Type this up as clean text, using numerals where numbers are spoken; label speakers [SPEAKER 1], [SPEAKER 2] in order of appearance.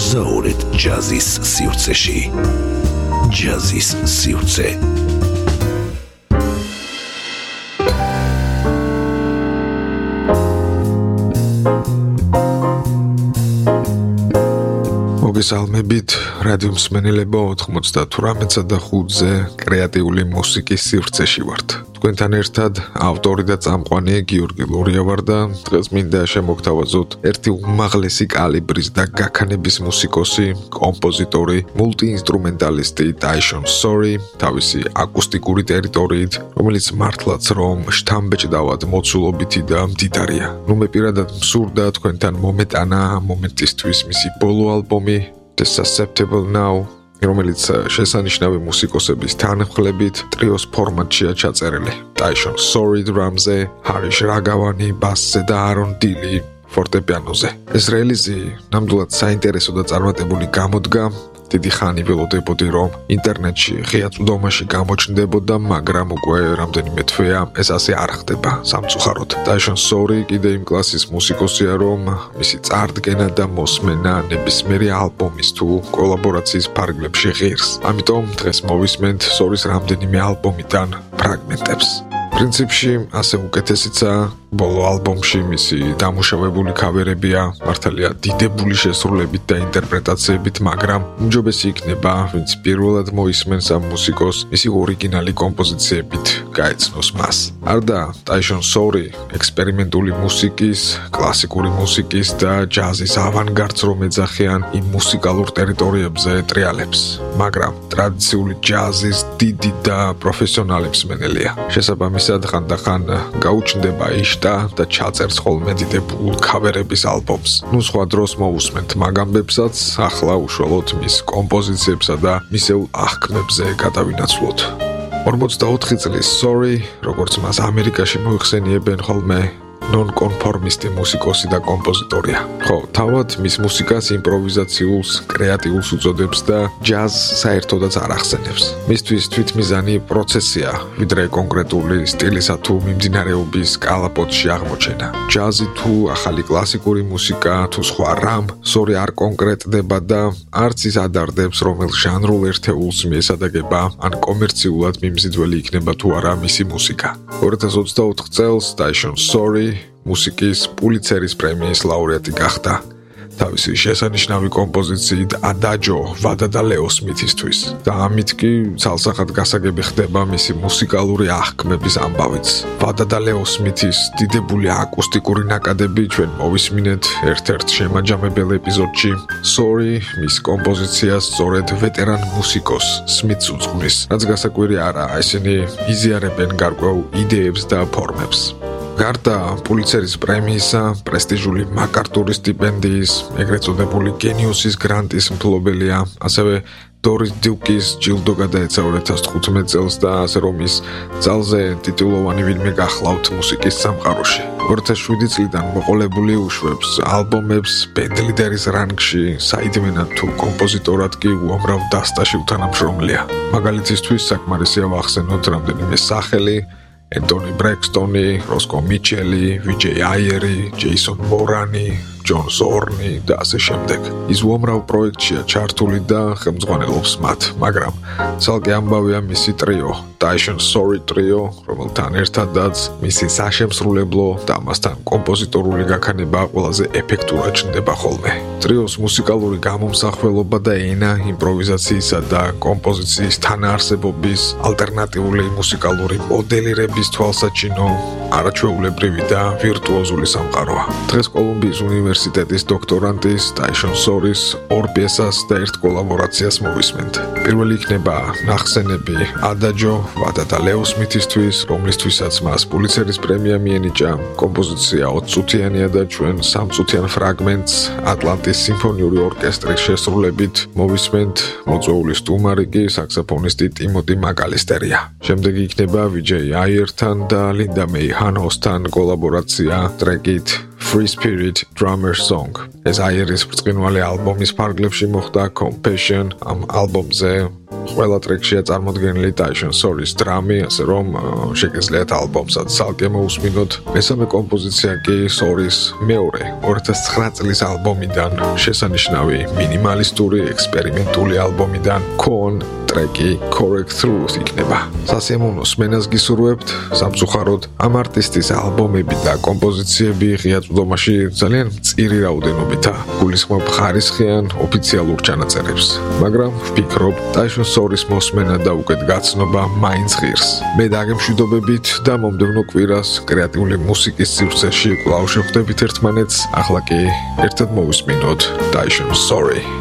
[SPEAKER 1] მოგზაურეთ ჯაზის სივრცეში. ჯაზის სივრცე. მოგესალმებით რადიო მსმენელებო 98.5-ზე კრეატიული მუსიკის სივრცეში ვართ. თქვენთან ერთად ავტორი და წამყვანი გიორგი ლურია ვარ და დღეს მინდა შემოგთავაზოთ ერთი უმაღლესი კალიბრის და გაქანების მუსიკოსი, კომპოზიტორი, მულტიინსტრუმენტალისტი ტაიშონ სორი, თავისი აკუსტიკური ტერიტორიით, რომელიც მართლაც რომ შთამბეჭდავად მოცულობითი და მდიდარია. მე პირადად მსურდა თქვენთან მომეტანა ამ მომენტისთვის მისი ბოლო ალბომი The Susceptible Now, რომელიც შესანიშნავი მუსიკოსების თანმხლებით ტრიოს ფორმატშია ჩაწერილი. ტაიშონ სორი დრამზე, ჰარიშ რაგავანი ბასზე და არონ დილი ფორტეპიანოზე. ეს რელიზი ნამდვილად საინტერესო და წარმატებული გამოდგა. დიდი ხანი ველოდებოდი, რომ ინტერნეტში ღია წვდომაში გამოჩნდებოდა, მაგრამ უკვე რამდენიმე თვეა ეს ასე არ ხდება სამწუხაროდ. ტაიშონ სორი კიდე იმ კლასის მუსიკოსია, რომ მისი წარდგენა და მოსმენა ნებისმიერი ალბომის თუ კოლაბორაციის ფარგლებში ღირს. ამიტომ დღეს მოვისმენთ სორის რამდენიმე ალბომიდან ფრაგმენტებს. პრინციპში ასე უკეთესიცა ბოლო ალბომში მისი დამუშავებული ქავერებია, მართალია დიდებული შესრულებით და ინტერპრეტაციებით, მაგრამ უმჯობესი იქნება, ვინც პირველად მოისმენს ამ მუსიკოს, მისი ორიგინალი კომპოზიციებით გაეცნოს მას. არდა ტაიშონ სორი ექსპერიმენტული მუსიკის, კლასიკური მუსიკის და ჯაზის ავანგარდს რომ ეძახიან იმ მუსიკალურ ტერიტორიებზე ტრიალებს, მაგრამ ტრადიციული ჯაზის დიდი და პროფესიონალი მსმენელია. შესაბამისად ხანდახან გაუჩნდება და ჩაწერს ხოლმე დიდებულ ქავერების ალბომს. სხვა დროს მოусმენთ მაგ ამბებსაც, ახლა უშუალოდ მის კომპოზიციებსა და მისეულ აღქმებზე გადავინაცვლოთ. 44 წლის სორი, როგორც მას ამერიკაში მოიხსენიებენ ხოლმე, ნონკონფორმისტი მუსიკოსი და კომპოზიტორია. ხო, თავად მის მუსიკას იმპროვიზაციულს, კრეატიულს უწოდებს და ჯაზ საერთოდაც არ ახსენებს. მისთვის თვითმიზანი პროცესია, ვიდრე კონკრეტული სტილისა თუ მიმდინარეობის კალაპოტში აღმოჩენა. ჯაზი თუ ახალი კლასიკური მუსიკა თუ სხვა რამ, სორი არ კონკრეტდება და არც ის ადარდებს, რომელ ჟანრულ ერთეულს მიესადაგება, ან კომერციულად მიმზიდველი იქნება თუ არა მისი მუსიკა. 2024 წელს ტაიშონ სორი მუსიკის პულიცერის პრემიის ლაურეატი გახდა. თავისი შესანიშნავი კომპოზიციით ადაჯო ვადა და ლეო სმითისთვის და ამით კი ცალსახად გასაგები ხდება მისი მუსიკალური აღქმების ამბავიც. ვადა და ლეო სმითის დიდებული აკუსტიკური ნაკადები ჩვენ მოვისმინეთ ერთ-ერთ შემაჯამებელ ეპიზოდში. სორი მის კომპოზიციას სწორედ ვეტერან მუსიკოს სმითს უძღვნის, რაც გასაკვირი არაა, ისინი იზიარებენ გარკვეულ იდეებს და ფორმებს. გარდა პულიცერის პრემიისა, პრესტიჟული მაკარტურის სტიპენდიის, ეგრეთ წოდებული გენიუსის გრანტის მფლობელია, ასევე დორის დიუკის ჯილდო გადაეცა 2015 წელს და ასე რომ ის ძალზე ტიტულოვანი ვინმე გახლავთ მუსიკის სამყაროში. 2007 წლიდან მოყოლებული უშვებს ალბომებს ბენდ ლიდერის რანგში, საიდმენად თუ კომპოზიტორად კი უამრავ დასტაში უთანამშრომლია. მაგალითისთვის საკმარისია ვახსენოთ რამდენიმე სახელი: ენტონი ბრექსტონი, როსკო მიჩელი, ვიჯეი აიერი, ჯეისონ მორანი, ჯონ ზორნი და ასე შემდეგ. ის უამრავ პროექტშია ჩართული და ხელმძღვანელობს მათ, მაგრამ ცალკე ამბავია მისი ტრიო, ტაიშონ სორი ტრიო, რომელთან ერთადაც მისი საშემსრულებლო და ამასთან კომპოზიტორული გაქანება ყველაზე ეფექტურად ჩნდება ხოლმე. ტრიოს მუსიკალური გამომსახველობა და ენა იმპროვიზაციისა და კომპოზიციის თანაარსებობის, ალტერნატიული მუსიკალური მოდელირების თვალსაჩინო, არაჩვეულებრივი და ვირტუოზული სამყაროა. დღეს კოლუმბიის უნივერსიტეტის დოქტორანტის ტაიშონ სორის ორ პიესას და ერთ კოლაბორაციას მოვისმენთ. პირველი იქნება ნახსენები ადაჯო ვადა და ლეო სმითისთვის, რომლისთვისაც მას პულიცერის პრემია მიენიჭა. კომპოზიცია 20 წუთიანია და ჩვენ 3 წუთიან ფრაგმენტს ატლანტის სიმფონიური ორკესტრის შესრულებით მოვისმენთ. მოწვეული სტუმარი კი საქსოფონისტი ტიმოტი მაკალისტერია. შემდეგი იქნება ვიჯეი აიერთან და ლინდა მეი ჰანოსთან კოლაბორაცია ტრეკით Free Spirit Drummer Song. ეს აირის ბრწყინვალე ალბომის ფარგლებში მოხდა Compassion ამ ალბომზე. ყველა ტრეკშია წარმოდგენილი Tyson Sorry-ს დრამი, ასე რომ შეგეძლიათ ალბომსაც ცალკე მოусმინოთ. მესამე კომპოზიცია კი Sorry-ს მეორე 2009 წლის ალბომიდან, შესანიშნავი მინიმალისტური ექსპერიმენტული ალბომიდან Con ტრეკი Correct Truth იქნება. სასიამოვნო სმენას გისურვებთ. სამწუხაროდ ამ არტისტის ალბომები და კომპოზიციები ღია წვდომაში ძალიან მწირი რაოდენობითა გულისხმობ ხარისხიან ოფიციალურ ჩანაწერებს. მაგრამ ვფიქრობ, Tyson Sorry-ს მოსმენა და უკეთ გაცნობა მაინც ღირს. მე დაგემშვიდობებით და მომდევნო კვირას კრეატიული მუსიკის სივრცეში კვლავ შევხვდებით ერთმანეთს. ახლა კი ერთად მოვისმინოთ Tyson Sorry.